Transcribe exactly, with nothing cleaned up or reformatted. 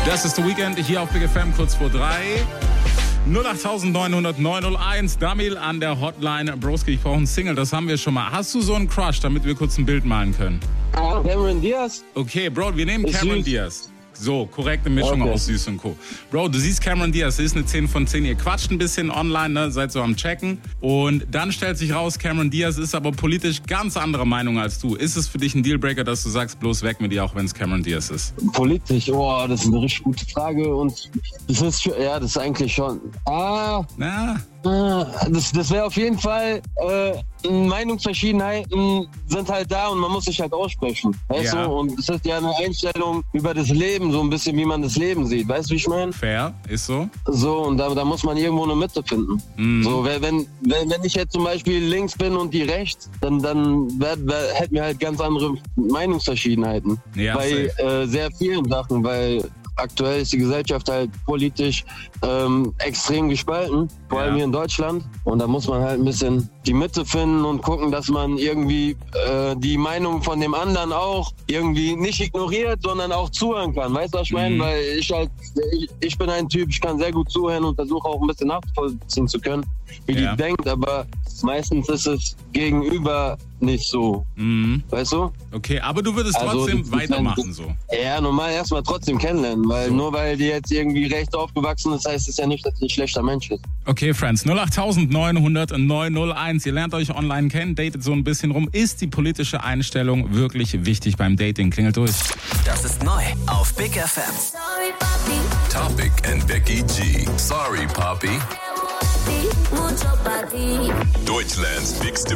Das ist The Weekend hier auf Big F M kurz vor drei. null acht neun null null neun null eins. Damil an der Hotline. Broski, ich brauche einen Single, das haben wir schon mal. Hast du so einen Crush, damit wir kurz ein Bild malen können? Cameron Diaz. Okay, Bro, wir nehmen Ist Cameron süß. Diaz. So, korrekte Mischung Okay. aus Süß und Co. Bro, du siehst Cameron Diaz, das ist eine zehn von zehn. Ihr quatscht ein bisschen online, ne? Seid so am Checken. Und dann stellt sich raus, Cameron Diaz ist aber politisch ganz andere Meinung als du. Ist es für dich ein Dealbreaker, dass du sagst, bloß weg mit dir, auch wenn es Cameron Diaz ist? Politisch, oh, das ist eine richtig gute Frage und das ist schon, ja, das ist eigentlich schon. Ah, Na, ah, das, das wäre auf jeden Fall, äh, Meinungsverschiedenheiten sind halt da und man muss sich halt aussprechen, weißt Ja. du? Und das ist ja eine Einstellung über das Leben, so ein bisschen, wie man das Leben sieht, weißt du, wie ich meine? fair, ist so. So, und da, da muss man irgendwo eine Mitte finden. Mhm. So, wenn, wenn, wenn wenn ich jetzt zum Beispiel links bin und die rechts, dann, dann wär, wär, hätten wir halt ganz andere Meinungsverschiedenheiten. Ja, bei safe. äh, sehr vielen Sachen, weil aktuell ist die Gesellschaft halt politisch ähm, extrem gespalten, vor allem Ja. hier in Deutschland. Und da muss man halt ein bisschen die Mitte finden und gucken, dass man irgendwie äh, die Meinung von dem anderen auch irgendwie nicht ignoriert, sondern auch zuhören kann. Weißt du, was ich meine? Mhm. Weil ich halt, ich, ich bin ein Typ, ich kann sehr gut zuhören und versuche auch ein bisschen nachvollziehen zu können, wie Ja. die denkt, aber meistens ist es gegenüber nicht so. Mhm. Weißt du? Okay, aber du würdest Also, trotzdem das ist weitermachen ein- so. Ja, normal erstmal trotzdem kennenlernen, weil So. nur weil die jetzt irgendwie rechts aufgewachsen ist, heißt es ja nicht, dass sie ein schlechter Mensch ist. Okay, Friends, null acht neun null null neun null eins. Ihr lernt euch online kennen, datet so ein bisschen rum. Ist die politische Einstellung wirklich wichtig beim Dating? Klingelt durch. Das ist neu auf Big F M. Sorry, papi, Topic and Becky G. Sorry, Poppy. mucho para ti. Deutschlands bigste